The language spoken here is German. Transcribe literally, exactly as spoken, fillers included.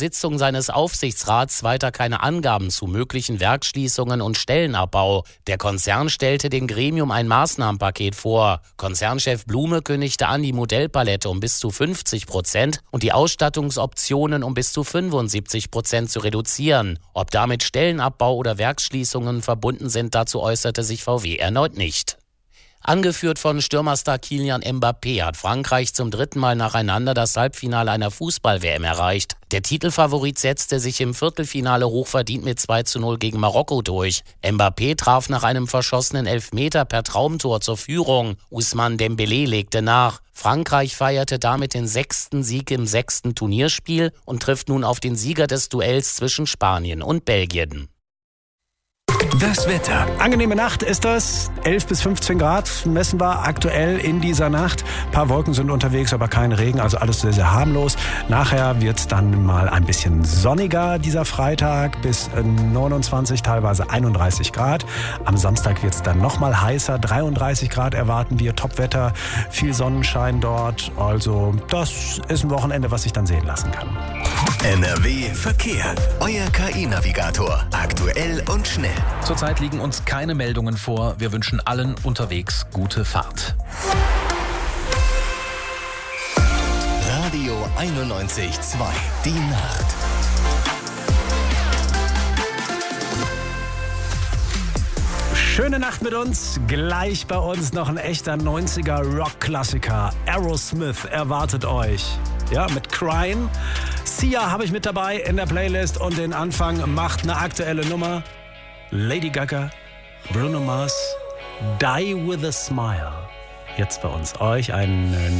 Sitzung seines Aufsichtsrats weiter keine Angaben zu möglichen Werksschließungen und Stellenabbau. Der Konzern stellte dem Gremium ein Maßnahmenpaket vor. Konzernchef Blume kündigte an, die Modellpalette um bis zu fünfzig Prozent und die Ausstattungsoptionen um bis zu fünfundsiebzig Prozent zu reduzieren. Ob damit Stellenabbau oder Werksschließungen verbunden sind, dazu äußerte sich V W erneut nicht. Angeführt von Stürmerstar Kylian Mbappé hat Frankreich zum dritten Mal nacheinander das Halbfinale einer Fußball-W M erreicht. Der Titelfavorit setzte sich im Viertelfinale hochverdient mit zwei zu null gegen Marokko durch. Mbappé traf nach einem verschossenen Elfmeter per Traumtor zur Führung. Ousmane Dembélé legte nach. Frankreich feierte damit den sechsten Sieg im sechsten Turnierspiel und trifft nun auf den Sieger des Duells zwischen Spanien und Belgien. Das Wetter. Angenehme Nacht ist das. elf bis fünfzehn Grad messen wir aktuell in dieser Nacht. Ein paar Wolken sind unterwegs, aber kein Regen, also alles sehr, sehr harmlos. Nachher wird es dann mal ein bisschen sonniger dieser Freitag bis neunundzwanzig, teilweise einunddreißig Grad. Am Samstag wird es dann noch mal heißer. dreiunddreißig Grad erwarten wir, Topwetter, viel Sonnenschein dort. Also das ist ein Wochenende, was sich dann sehen lassen kann. N R W Verkehr. Euer K I-Navigator. Aktuell und schnell. Zurzeit liegen uns keine Meldungen vor. Wir wünschen allen unterwegs gute Fahrt. Radio einundneunzig Komma zwei. Die Nacht. Schöne Nacht mit uns. Gleich bei uns noch ein echter neunziger Rock-Klassiker. Aerosmith erwartet euch. Ja, mit Crying. Sia habe ich mit dabei in der Playlist und den Anfang macht eine aktuelle Nummer. Lady Gaga, Bruno Mars, Die with a Smile. Jetzt bei uns. Euch einen